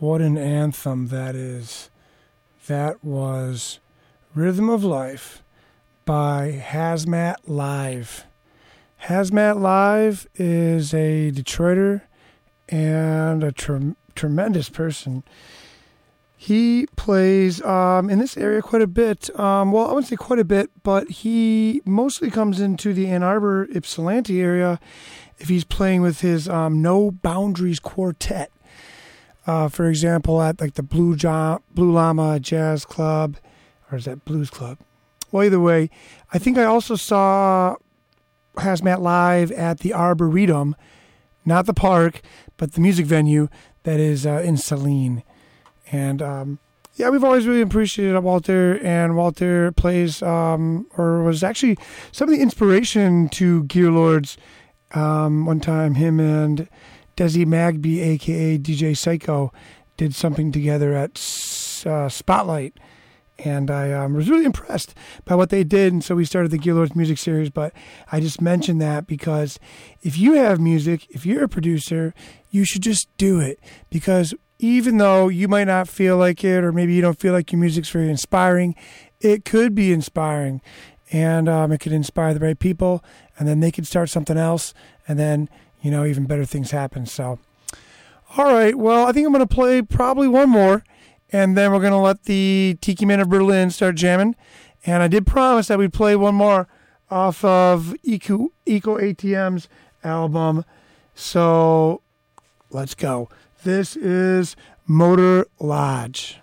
What an anthem that is. That was Rhythm of Life by Hazmat Live. Hazmat Live is a Detroiter and a tremendous person. He plays in this area quite a bit. Well, I wouldn't say quite a bit, but he mostly comes into the Ann Arbor, Ypsilanti area if he's playing with his No Boundaries Quartet. For example, at like the Blue Llama Jazz Club, or is that Blues Club? Well, either way, I think I also saw Hazmat Live at the Arboretum, not the park, but the music venue that is in Saline. And yeah, we've always really appreciated Walter, and Walter plays, or was actually some of the inspiration to Gear Lords. One time, him and Desi Magby, a.k.a. DJ Psycho, did something together at Spotlight. And I was really impressed by what they did, and so we started the Gear Lords music series. But I just mentioned that because if you have music, if you're a producer, you should just do it. Because even though you might not feel like it, or maybe you don't feel like your music's very inspiring, it could be inspiring. And it could inspire the right people, and then they could start something else, and then, you know, even better things happen. So, all right, well, I think I'm going to play probably one more, and then we're going to let the Tiki Men of Berlin start jamming. And I did promise that we'd play one more off of Eco ATM's album. So let's go. This is Motor Lodge.